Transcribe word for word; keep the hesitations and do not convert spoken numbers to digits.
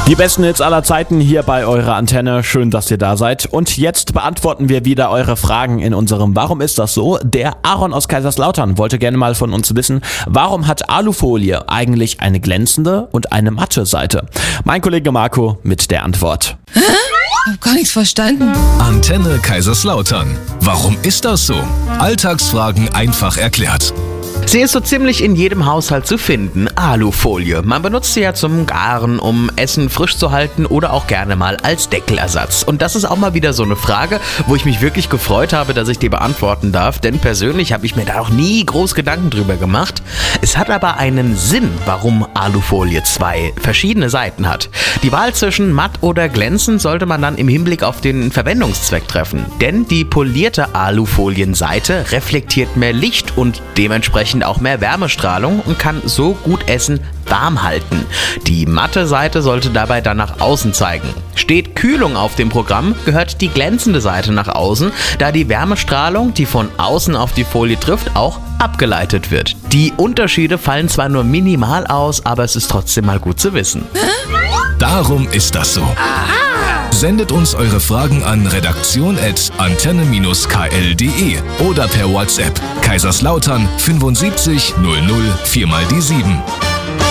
Die besten Hits aller Zeiten hier bei eurer Antenne. Schön, dass ihr da seid. Und jetzt beantworten wir wieder eure Fragen in unserem Warum ist das so? Der Aaron aus Kaiserslautern wollte gerne mal von uns wissen, warum hat Alufolie eigentlich eine glänzende und eine matte Seite? Mein Kollege Marco mit der Antwort. Hä? Ich hab gar nichts verstanden. Antenne Kaiserslautern. Warum ist das so? Alltagsfragen einfach erklärt. Sie ist so ziemlich in jedem Haushalt zu finden, Alufolie. Man benutzt sie ja zum Garen, um Essen frisch zu halten oder auch gerne mal als Deckelersatz. Und das ist auch mal wieder so eine Frage, wo ich mich wirklich gefreut habe, dass ich die beantworten darf, denn persönlich habe ich mir da noch nie groß Gedanken drüber gemacht. Es hat aber einen Sinn, warum Alufolie zwei verschiedene Seiten hat. Die Wahl zwischen matt oder glänzend sollte man dann im Hinblick auf den Verwendungszweck treffen, denn die polierte Alufolienseite reflektiert mehr Licht und dementsprechend auch mehr Wärmestrahlung und kann so gut Essen warm halten. Die matte Seite sollte dabei dann nach außen zeigen. Steht Kühlung auf dem Programm, gehört die glänzende Seite nach außen, da die Wärmestrahlung, die von außen auf die Folie trifft, auch abgeleitet wird. Die Unterschiede fallen zwar nur minimal aus, aber es ist trotzdem mal gut zu wissen. Darum ist das so. Sendet uns eure Fragen an redaktion at antenne Bindestrich k l punkt d e oder per WhatsApp Kaiserslautern fünfundsiebzig null null vier mal die sieben.